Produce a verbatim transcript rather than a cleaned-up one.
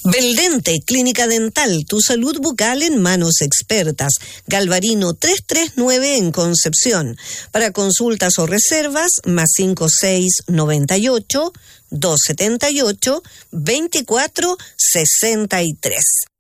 Beldente, Clínica Dental, tu salud bucal en manos expertas. Galvarino trescientos treinta y nueve en Concepción. Para consultas o reservas, más cinco seis noventa y ocho, doscientos setenta y ocho, veinticuatro sesenta y tres.